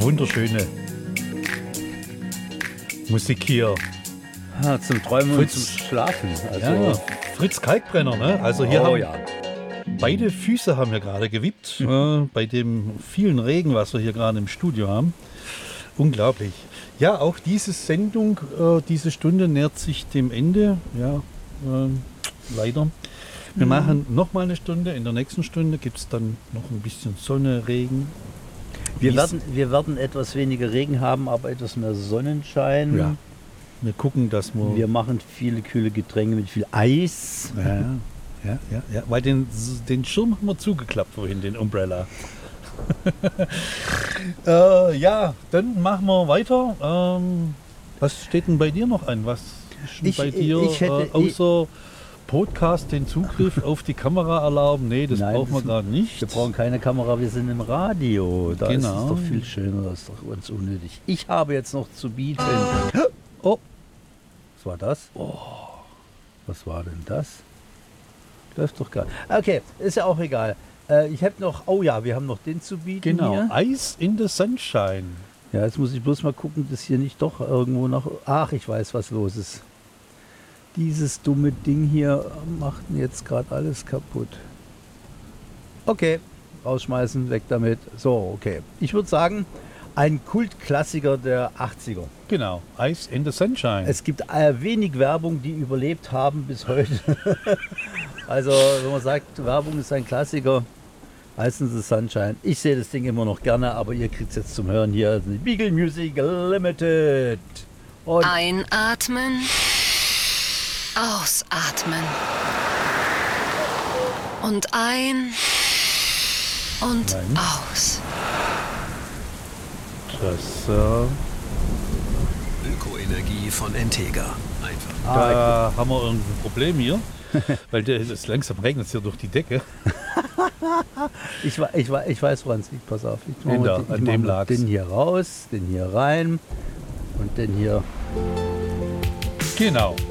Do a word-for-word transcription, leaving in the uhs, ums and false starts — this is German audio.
wunderschöne Musik hier. Ja, zum Träumen Fritz. und zum Schlafen. Also, Ja, Fritz Kalkbrenner, ne? Also hier oh haben ja. beide Füße haben wir gerade gewippt, äh, bei dem vielen Regen, was wir hier gerade im Studio haben. Unglaublich. Ja, auch diese Sendung, äh, diese Stunde nähert sich dem Ende. Ja, äh, leider. Wir Mhm. machen noch mal eine Stunde. In der nächsten Stunde gibt es dann noch ein bisschen Sonne, Regen. Wir Wies- werden, wir werden etwas weniger Regen haben, aber etwas mehr Sonnenschein. Ja. Wir gucken, dass wir... Wir machen viele kühle Getränke mit viel Eis. ja, ja, ja, ja, weil den, den Schirm haben wir zugeklappt vorhin, den Umbrella. äh, ja, dann machen wir weiter. Ähm, was steht denn bei dir noch an? Was ist denn Ich- bei dir ich hätte- äh, außer Podcast den Zugriff auf die Kamera erlauben? Nee, das Nein, brauchen wir das- gerade nicht. Wir brauchen keine Kamera, wir sind im Radio. Da ist Genau. es doch viel schöner, das ist doch ganz unnötig. Ich habe jetzt noch zu bieten. Oh, was war das? Oh, was war denn das? Läuft doch gar nicht. Okay, ist ja auch egal. Äh, ich habe noch, oh ja, wir haben noch den zu bieten Genau, hier. Ice in the Sunshine. Ja, jetzt muss ich bloß mal gucken, dass hier nicht doch irgendwo noch... Ach, ich weiß, was los ist. Dieses dumme Ding hier macht mir jetzt gerade alles kaputt. Okay, rausschmeißen, weg damit. So, okay. Ich würde sagen, ein Kultklassiker der achtziger. Genau, Ice in the Sunshine. Es gibt äh, wenig Werbung, die überlebt haben bis heute. Also, wenn man sagt, Werbung ist ein Klassiker, Ice in the Sunshine. Ich sehe das Ding immer noch gerne, aber ihr kriegt es jetzt zum Hören hier. Die Beagle Music Limited. Und Einatmen, ausatmen. Und ein und Nein. aus. Das, äh, Ökoenergie von Entega. Einfach. da haben wir irgendein Problem hier. Weil der ist langsam regnet es hier durch die Decke. ich, wa- ich, wa- ich weiß, woran es liegt. Pass auf. Ich mach In mal der- den- ich an mach dem mal lag's. Den hier raus, den hier rein und den hier. Genau.